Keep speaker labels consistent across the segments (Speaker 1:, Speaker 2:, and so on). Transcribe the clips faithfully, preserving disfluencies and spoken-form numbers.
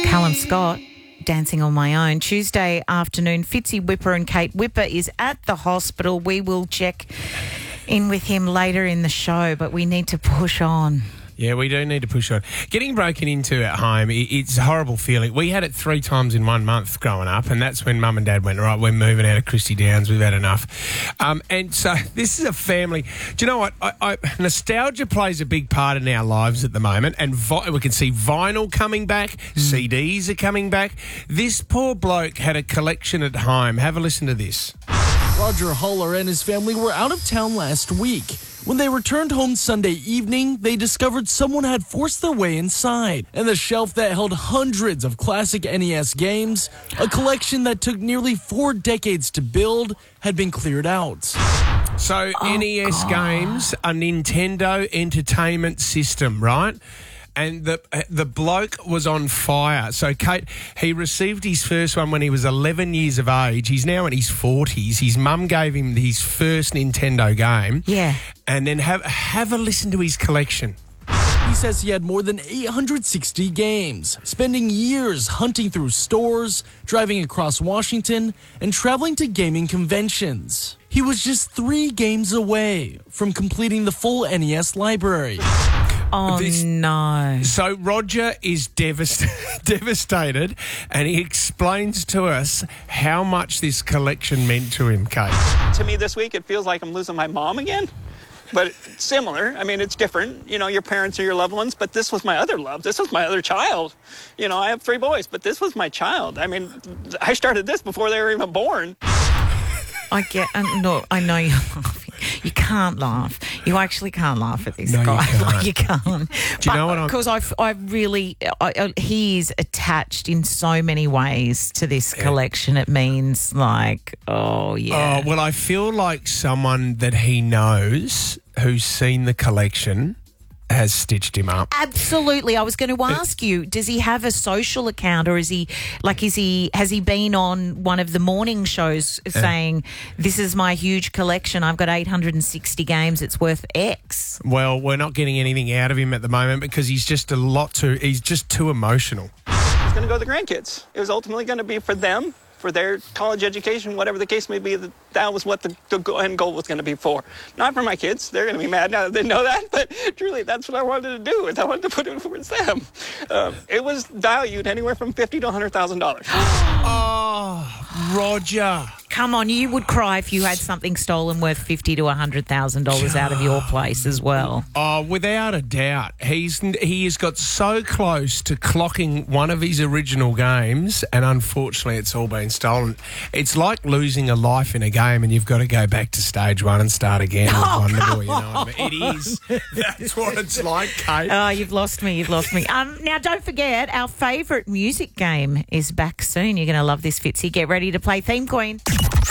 Speaker 1: Callum Scott, Dancing on My Own. Tuesday afternoon, Fitzy Whipper and Kate Whipper is at the hospital. We will check in with him later in the show, but we need to push on.
Speaker 2: Yeah, we do need to push on. Getting broken into at home, it's a horrible feeling. We had it three times in one month growing up, and that's when Mum and Dad went, right, we're moving out of Christie Downs, we've had enough. Um, and so this is a family. Do you know what? I, I, nostalgia plays a big part in our lives at the moment, and vi- we can see vinyl coming back, mm. C Ds are coming back. This poor bloke had a collection at home. Have a listen to this.
Speaker 3: Roger Haller and his family were out of town last week. When they returned home Sunday evening, they discovered someone had forced their way inside. And the shelf that held hundreds of classic N E S games, a collection that took nearly four decades to build, had been cleared out.
Speaker 2: So
Speaker 1: Oh,
Speaker 2: N E S
Speaker 1: God.
Speaker 2: games, a Nintendo Entertainment System, right? And the the bloke was on fire. So, Kate, he received his first one when he was eleven years of age. He's now in his forties. His mum gave him his first Nintendo game.
Speaker 1: Yeah.
Speaker 2: And then have, have a listen to his collection.
Speaker 3: He says he had more than eight hundred sixty games, spending years hunting through stores, driving across Washington, and traveling to gaming conventions. He was just three games away from completing the full N E S library.
Speaker 1: Oh,
Speaker 2: This-
Speaker 1: no.
Speaker 2: So Roger is devast- devastated, and he explains to us how much this collection meant to him, Kate.
Speaker 4: To me this week, it feels like I'm losing my mom again. But it's similar. I mean, it's different. You know, your parents are your loved ones, but this was my other love. This was my other child. You know, I have three boys, but this was my child. I mean, I started this before they were even born.
Speaker 1: I get, uh, no, I know you're laughing. You can't laugh. You actually can't laugh at this
Speaker 2: No, you
Speaker 1: guy.
Speaker 2: can't.
Speaker 1: Like, you can't.
Speaker 2: Do you know what I'm-
Speaker 1: Because I, I really, I, I, he is attached in so many ways to this collection. It means like, oh, yeah.
Speaker 2: Oh, well, I feel like someone that he knows who's seen the collection has stitched him up.
Speaker 1: Absolutely. I was going to ask you, does he have a social account, or is he like, is he, has he been on one of the morning shows saying, this is my huge collection, I've got eight hundred sixty games, it's worth X?
Speaker 2: Well, we're not getting anything out of him at the moment because he's just a lot too, he's just too emotional.
Speaker 4: It's going to go to the grandkids. It was ultimately going to be for them, for their college education, whatever the case may be. That, that was what the, the end goal was going to be for. Not for my kids. They're going to be mad now that they know that, but truly, that's what I wanted to do, is I wanted to put it towards them. Um, it was valued anywhere from fifty thousand to one hundred thousand dollars.
Speaker 2: Oh, Roger.
Speaker 1: Come on, you would cry if you had something stolen worth fifty thousand to one hundred thousand dollars out of your place as well.
Speaker 2: Oh, without a doubt. He's he has got so close to clocking one of his original games, and unfortunately it's all been stolen. It's like losing a life in a game and you've got to go back to stage one and start again with
Speaker 1: Oh,
Speaker 2: Wonder
Speaker 1: come
Speaker 2: Boy, you know what I mean? It is. That's what it's like, Kate.
Speaker 1: Oh, you've lost me, you've lost me. Um, now, don't forget, our favourite music game is back soon. You're going to love this, Fitzy. Get ready to play Theme Queen.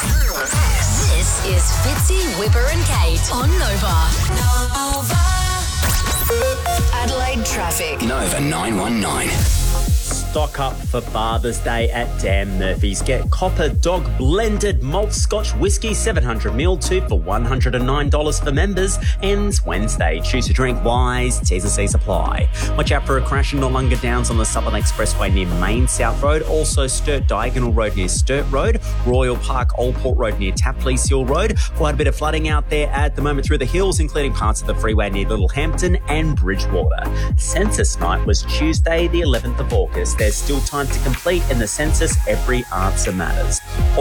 Speaker 5: This is Fitzy, Whipper and Kate on Nova. Nova. Adelaide traffic.
Speaker 6: Nova nine one nine.
Speaker 7: Stock up for Father's Day at Dan Murphy's. Get Copper Dog Blended Malt Scotch Whiskey seven hundred milliliter tube for one hundred nine dollars for members. Ends Wednesday. Choose to drink wise. T's and C's apply. Watch out for a crash in Nollunga Downs on the Southern Expressway near Main South Road. Also Sturt Diagonal Road near Sturt Road. Royal Park Old Port Road near Tapley Seal Road. Quite a bit of flooding out there at the moment through the hills, including parts of the freeway near Littlehampton and Bridgewater. Census night was Tuesday the eleventh of August. There's still time to complete in the census. Every answer matters.